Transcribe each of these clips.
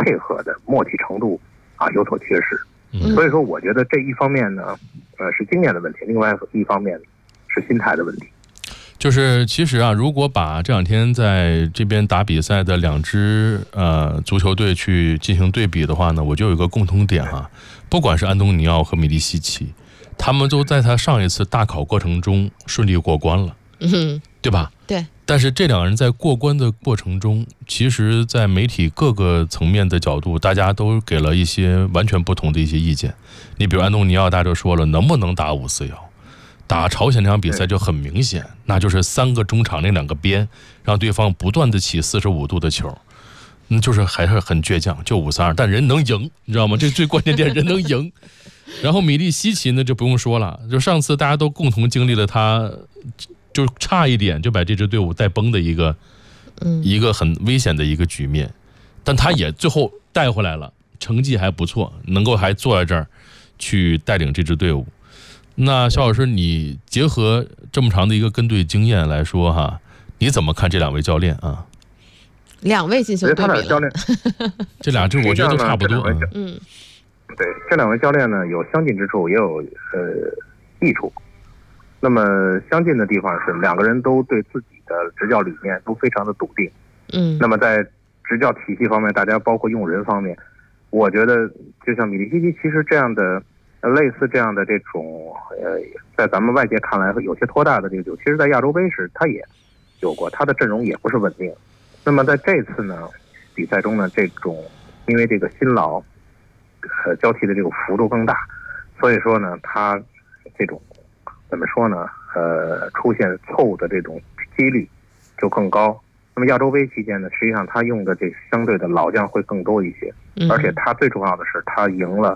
配合的默契程度有所缺失。所以说我觉得这一方面呢是经验的问题，另外一方面是心态的问题。 就是其实如果把这两天在这边打比赛的两支足球队去进行对比的话呢，我就有一个共同点不管是安东尼奥和米利西奇，他们都在他上一次大考过程中顺利过关了，对吧？ 对。 但是这两个人在过关的过程中，其实在媒体各个层面的角度，大家都给了一些完全不同的一些意见。你比如安东尼奥，大家都说了，能不能打5-4-1？打朝鲜这场比赛就很明显，那就是3个中场那2个边，让对方不断的起45度的球，就是还是很倔强，就5-3-2，但人能赢，你知道吗？这最关键点，人能赢。然后米利西奇呢就不用说了，就上次大家都共同经历了他就差一点就把这支队伍带崩的一个很危险的一个局面，但他也最后带回来了，成绩还不错，能够还坐在这儿去带领这支队伍。那肖老师，你结合这么长的一个跟队经验来说你怎么看这2位教练啊 ？2位进行对比了， 这俩就我觉得都差不多。 对，这2位教练呢有相近之处，也有异处。那么相近的地方是2个人都对自己的执教理念都非常的笃定。那么在执教体系方面，大家包括用人方面，我觉得就像米利西奇，其实这样的类似这样的这种在咱们外界看来有些拖大的这个球，其实在亚洲杯时他也有过，他的阵容也不是稳定。那么在这次呢比赛中呢，这种因为这个新老交替的这个幅度更大，所以说呢他这种怎么说呢出现错误的这种几率就更高。那么亚洲杯期间呢，实际上他用的这相对的老将会更多一些，而且他最重要的是他赢了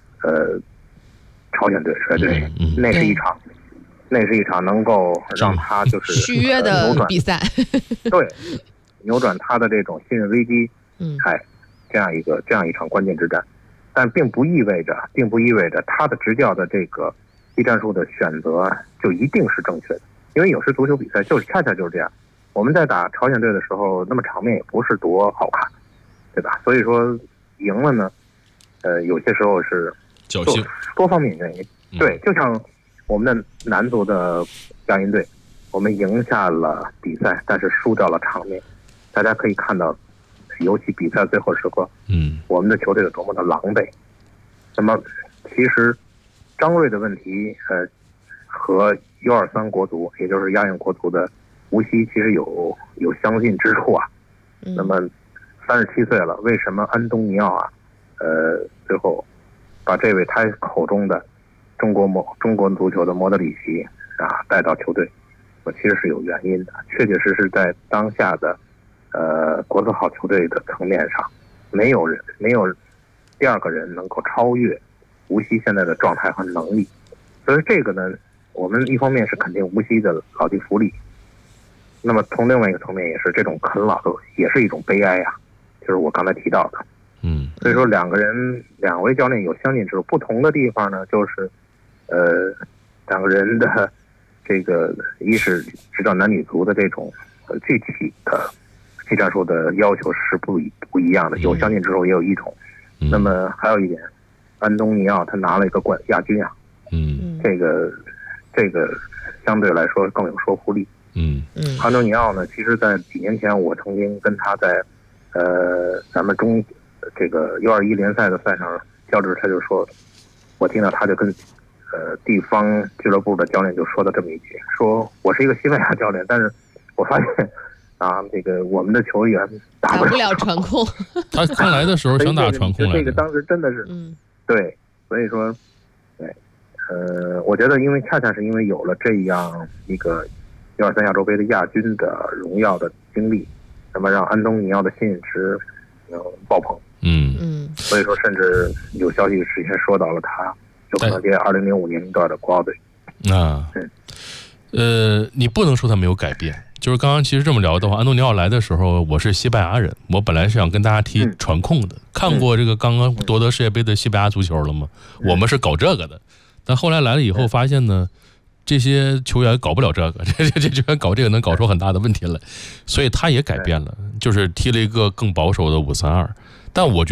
朝鲜队率队，那是一场能够让他就是续约的比赛， 对，扭转他的这种信任危机，这样一场关键之战。但并不意味着他的执教的这个技战术的选择就一定是正确的，因为有时足球比赛恰恰就是这样。我们在打朝鲜队的时候，那么场面也不是多好看，对吧？所以说赢了呢，有些时候是多方面原因。对，就像我们的男足的亚运队，我们赢下了比赛，但是输掉了场面。大家可以看到，尤其比赛最后时刻，我们的球队有多么的狼狈。那么其实张睿的问题和U23国足，也就是亚运国足的无锡其实有相近之处那么37岁了，为什么安东尼奥最后把这位他口中的中国足球的莫德里奇带到球队，我其实是有原因的。确确实实在当下的国字号球队的层面上，没有第2个人能够超越无锡现在的状态和能力。所以这个呢，我们一方面是肯定无锡的老骥伏枥，那么从另外一个层面也是这种啃老的也是一种悲哀就是我刚才提到的。所以说2位教练有相近之处，不同的地方呢就是2个人的这个一是指导男女足的这种具体的技战术的要求是不一样的，有相近之处也有异同。那么还有一点，安东尼奥他拿了一个亚军这个相对来说更有说服力。安东尼奥呢，其实在几年前我曾经跟他在咱们这个U21联赛的赛上交织，他就说，我听到他就跟地方俱乐部的教练就说了这么一句，说我是一个西班牙教练，但是我发现这个我们的球员打不了传控。 他刚来的时候想打传控来的， 这个当时真的是对，所以说对我觉得因为恰恰是因为有了这样一个U23亚洲杯的亚军的荣耀的经历，那么让安东尼奥的信任值爆棚。所以说甚至有消息之前说到了他有可能接2005年段的国奥队你不能说他没有改变。就是刚刚其实这么聊的话，安东尼奥来的时候我是西班牙人，我本来是想跟大家踢传控的。看过这个刚刚夺得世界杯的西班牙足球了吗？我们是搞这个的。但后来来了以后发现呢，这些球员搞不了这个，这球员搞这个能搞出很大的问题来，所以他也改变了，就是踢了一个更保守的5-3-2。但我觉得